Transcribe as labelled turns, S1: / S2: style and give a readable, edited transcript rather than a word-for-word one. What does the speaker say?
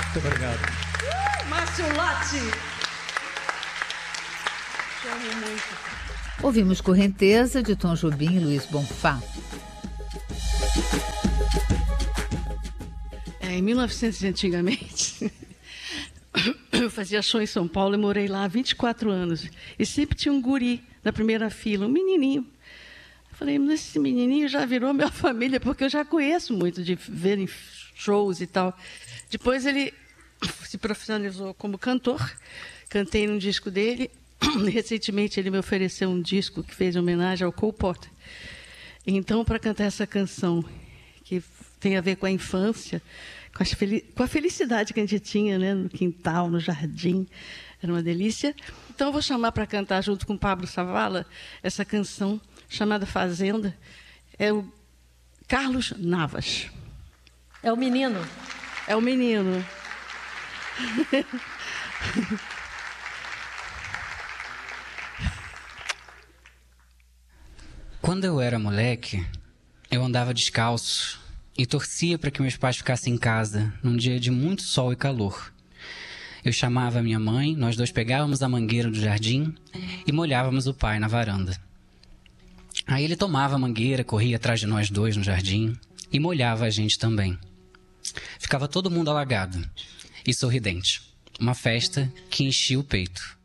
S1: Muito obrigado.
S2: Márcio Latti. Amo muito.
S3: Ouvimos Correnteza, de Tom Jobim e Luiz Bonfá.
S2: Em 1900, antigamente, eu fazia show em São Paulo e morei lá há 24 anos. E sempre tinha um guri na primeira fila, um menininho. Eu falei, mas esse menininho já virou minha família, porque eu já conheço muito de ver em shows e tal. Depois ele se profissionalizou como cantor, cantei num disco dele. Recentemente ele me ofereceu um disco que fez homenagem ao Cole Porter. Então, para cantar essa canção, que tem a ver com a infância, com a felicidade que a gente tinha, né, no quintal, no jardim, era uma delícia. Então, eu vou chamar para cantar junto com o Pablo Savala essa canção chamada Fazenda. É o Carlos Navas.
S4: É o menino.
S2: É o menino.
S5: Quando eu era moleque, eu andava descalço e torcia para que meus pais ficassem em casa num dia de muito sol e calor. Eu chamava a minha mãe, nós dois pegávamos a mangueira do jardim e molhávamos o pai na varanda. Aí ele tomava a mangueira, corria atrás de nós dois no jardim e molhava a gente também. Ficava todo mundo alagado e sorridente. Uma festa que enchia o peito.